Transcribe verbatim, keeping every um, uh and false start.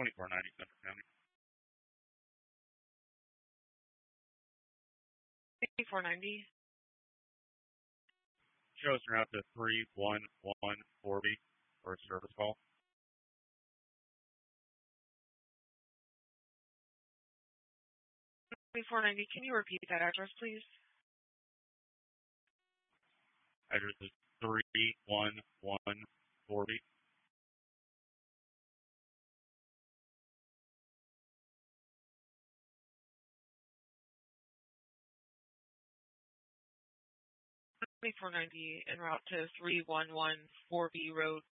twenty-four ninety Central County. twenty-four ninety. Shows route to three one one four B for a service call. twenty-four ninety. Can you repeat that address, please? Address is three one one four B. twenty-four ninety en route to three one one four B Road,